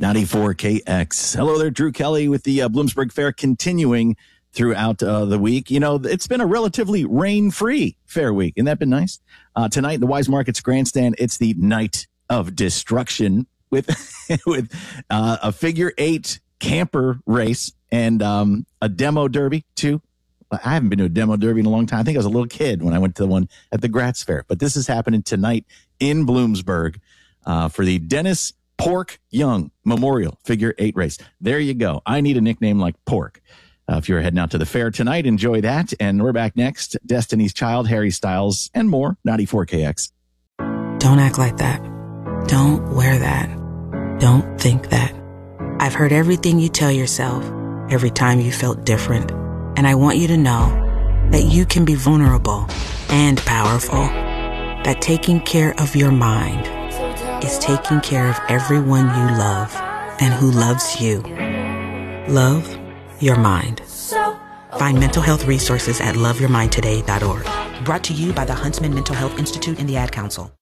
94KX. Hello there, Drew Kelly with the Bloomsburg Fair continuing throughout the week. You know, it's been a relatively rain-free fair week. Isn't that been nice? Tonight, the Wise Markets Grandstand, it's the night of destruction with with a figure 8 camper race and a demo derby, too. I haven't been to a demo derby in a long time. I think I was a little kid when I went to the one at the Gratz Fair. But this is happening tonight in Bloomsburg for the Dennis Pork Young Memorial Figure 8 race. There you go. I need a nickname like Pork. If you're heading out to the fair tonight, enjoy that. And we're back next. Destiny's Child, Harry Styles, and more. 94KX. Don't act like that. Don't wear that. Don't think that. I've heard everything you tell yourself every time you felt different. And I want you to know that you can be vulnerable and powerful. That taking care of your mind is taking care of everyone you love and who loves you. Love your mind. Find mental health resources at loveyourmindtoday.org. Brought to you by the Huntsman Mental Health Institute and the Ad Council.